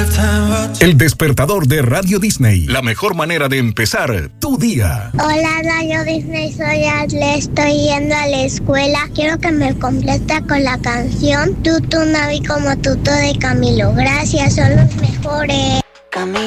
El despertador de Radio Disney. La mejor manera de empezar tu día. Hola, Radio Disney, soy Asle, estoy yendo a la escuela. Quiero que me complete con la canción Tutu Navi como Tuto de Camilo. Gracias, son los mejores.